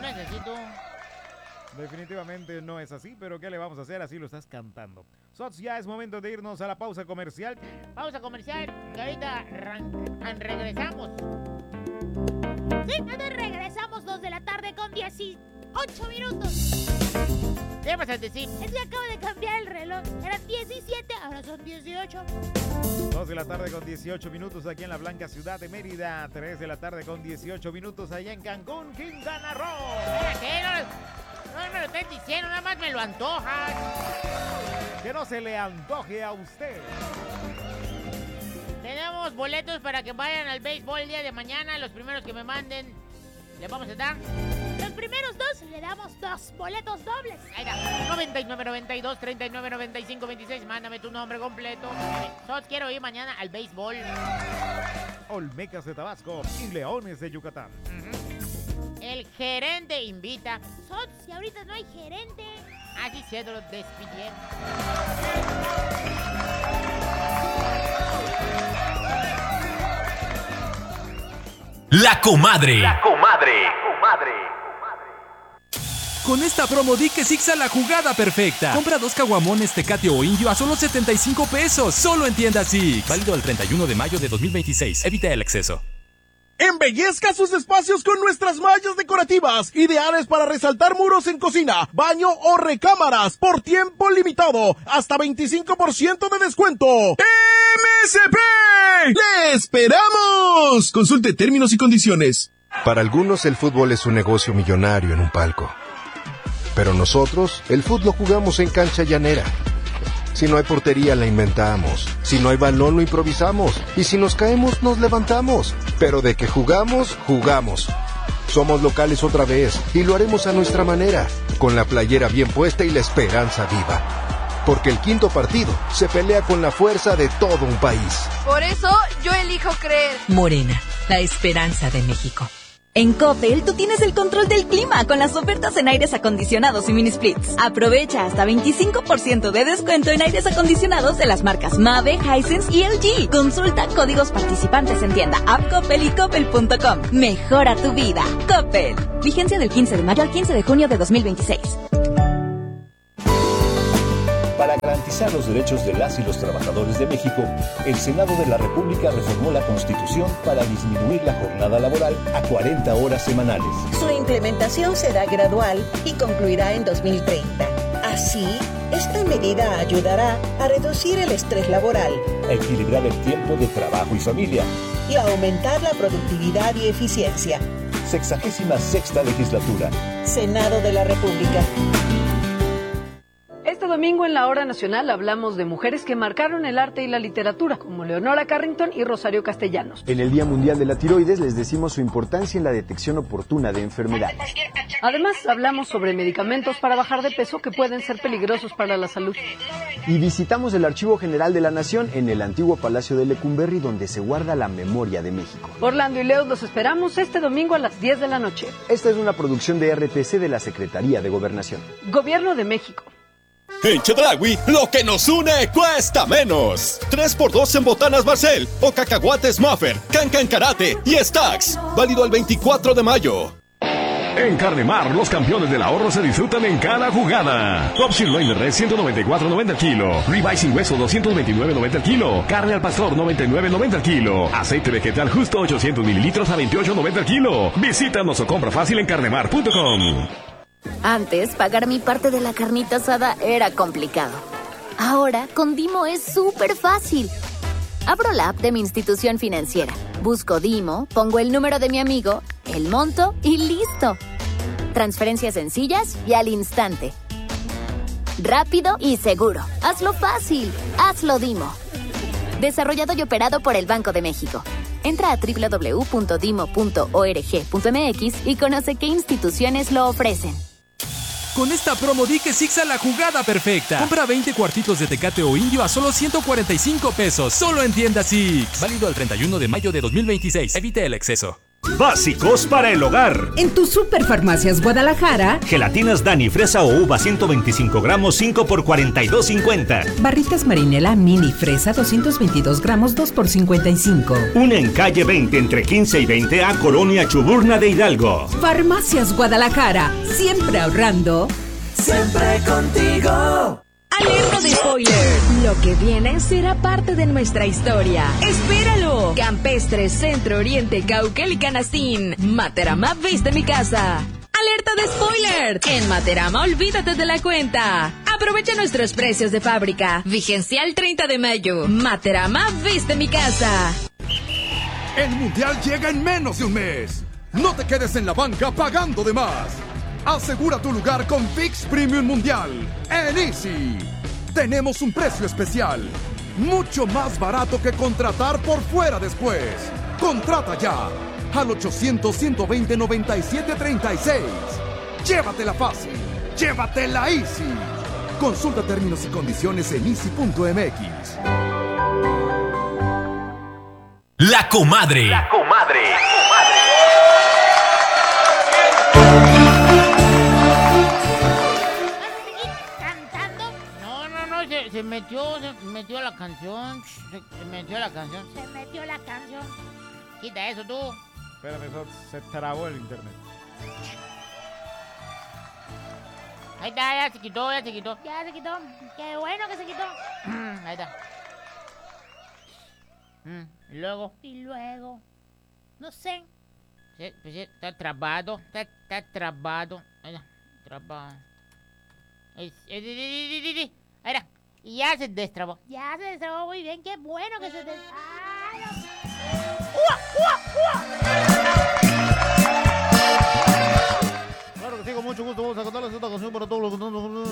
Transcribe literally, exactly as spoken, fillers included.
no es así, tú. Definitivamente no es así, pero ¿qué le vamos a hacer? Así lo estás cantando. Sots, ya es momento de irnos a la pausa comercial. Pausa comercial, que ahorita ran- regresamos. Sí, entonces regresamos dos de la tarde con dieciocho minutos. ¿Qué vas a decir? Es que acabo de cambiar el reloj. Eran diecisiete, ahora son dieciocho. dos de la tarde con dieciocho minutos aquí en la blanca ciudad de Mérida. tres de la tarde con dieciocho minutos allá en Cancún, Quintana Roo. ¿Qué? No, no me lo estés diciendo, nada más me lo antojas. Que no se le antoje a usted. Tenemos boletos para que vayan al béisbol el día de mañana. Los primeros que me manden, ¿les vamos a dar? Los primeros dos le damos dos boletos dobles. Ahí está. noventa y nueve noventa y dos treinta y nueve noventa y cinco veintiséis. Mándame tu nombre completo. Todos quiero ir mañana al béisbol. Olmecas de Tabasco y Leones de Yucatán. Uh-huh. El gerente invita. Sots, si ahorita no hay gerente. Así se lo despidieron. La comadre. La comadre. Comadre. Con esta promo di que Sixa la jugada perfecta. Compra dos caguamones Tecate o Indio a solo setenta y cinco pesos. Solo en tienda Six. Válido el treinta y uno de mayo de dos mil veintiséis. Evita el exceso. Embellezca sus espacios con nuestras mallas decorativas, ideales para resaltar muros en cocina, baño o recámaras, por tiempo limitado, hasta veinticinco por ciento de descuento. ¡M S P! ¡Le esperamos! Consulte términos y condiciones. Para algunos el fútbol es un negocio millonario en un palco. Pero nosotros, el fútbol lo jugamos en cancha llanera. Si no hay portería, la inventamos. Si no hay balón, lo improvisamos. Y si nos caemos, nos levantamos. Pero de que jugamos, jugamos. Somos locales otra vez y lo haremos a nuestra manera, con la playera bien puesta y la esperanza viva. Porque el quinto partido se pelea con la fuerza de todo un país. Por eso, yo elijo creer. Morena, la esperanza de México. En Coppel, tú tienes el control del clima con las ofertas en aires acondicionados y mini splits. Aprovecha hasta veinticinco por ciento de descuento en aires acondicionados de las marcas Mave, Hisense y L G. Consulta códigos participantes en tienda, app Coppel y coppel punto com. Mejora tu vida. Coppel. Vigencia del quince de mayo al quince de junio de dos mil veintiséis. Para garantizar los derechos de las y los trabajadores de México, el Senado de la República reformó la Constitución para disminuir la jornada laboral a cuarenta horas semanales. Su implementación será gradual y concluirá en dos mil treinta. Así, esta medida ayudará a reducir el estrés laboral, a equilibrar el tiempo de trabajo y familia y a aumentar la productividad y eficiencia. Sexagésima sexta legislatura. Senado de la República. Este domingo en la Hora Nacional hablamos de mujeres que marcaron el arte y la literatura, como Leonora Carrington y Rosario Castellanos. En el Día Mundial de la Tiroides les decimos su importancia en la detección oportuna de enfermedades. Además, hablamos sobre medicamentos para bajar de peso que pueden ser peligrosos para la salud. Y visitamos el Archivo General de la Nación en el antiguo Palacio de Lecumberri, donde se guarda la memoria de México. Orlando y Leo los esperamos este domingo a las diez de la noche. Esta es una producción de R T C de la Secretaría de Gobernación. Gobierno de México. En Chedraui, lo que nos une cuesta menos. tres por dos en botanas Marcel o cacahuates Muffer, Cancan Karate y Stacks. Válido el veinticuatro de mayo. En Carnemar, los campeones del ahorro se disfrutan en cada jugada. Top Sirloin de res ciento noventa y cuatro noventa el kilo. Ribeye sin hueso doscientos veintinueve noventa el kilo. Carne al pastor noventa y nueve noventa el kilo. Aceite vegetal justo ochocientos mililitros a veintiocho noventa el kilo. Visítanos o compra fácil en carnemar punto com. Antes, pagar mi parte de la carnita asada era complicado. Ahora, con Dimo es súper fácil. Abro la app de mi institución financiera, busco Dimo, pongo el número de mi amigo, el monto y listo. Transferencias sencillas y al instante. Rápido y seguro. Hazlo fácil. Hazlo Dimo. Desarrollado y operado por el Banco de México. Entra a doble u doble u doble u punto dimo punto org punto m x y conoce qué instituciones lo ofrecen. Con esta promo di que Sixa la jugada perfecta. Compra veinte cuartitos de Tecate o Indio a solo ciento cuarenta y cinco pesos. Solo en tienda Six. Válido el treinta y uno de mayo de dos mil veintiséis. Evite el exceso. Básicos para el hogar. En tu Superfarmacias Guadalajara. Gelatinas Dani, fresa o uva ciento veinticinco gramos, cinco por cuarenta y dos cincuenta. Barritas Marinela Mini Fresa doscientos veintidós gramos, dos por cincuenta y cinco. Una en calle veinte entre quince y veinte a Colonia Chuburna de Hidalgo. Farmacias Guadalajara. Siempre ahorrando. Siempre contigo. Alerta de spoiler. Lo que viene será parte de nuestra historia. ¡Espéralo! Campestre, Centro, Oriente, Cauquel y Canastín. Materama viste mi casa. ¡Alerta de spoiler! En Materama olvídate de la cuenta. Aprovecha nuestros precios de fábrica. Vigencia el treinta de mayo. Materama viste mi casa. El Mundial llega en menos de un mes. No te quedes en la banca pagando de más. Asegura tu lugar con ViX Premium Mundial en Easy. Tenemos un precio especial, mucho más barato que contratar por fuera después. Contrata ya al ochocientos, ciento veinte, noventa y siete, treinta y seis. Llévatela fácil, llévatela Easy. Consulta términos y condiciones en easy punto m x. La comadre. La comadre. Se, se metió, se metió la canción, se, se metió la canción. Se metió la canción. Quita eso tú. Espérame, eso se trabó el internet. Ahí está, ya se quitó, ya se quitó. Ya se quitó. Qué bueno que se quitó. Ahí está. Mm, y luego. Y luego. No sé. Sí, pues sí, está trabado, está, está trabado. Ahí está, trabado. Es, es, es, es, es, es. Ahí está. Y ya se destrabó. Ya se destrabó muy bien. Qué bueno que se destrabó. Claro que sí, con mucho gusto vamos a contarles esta canción para todos los...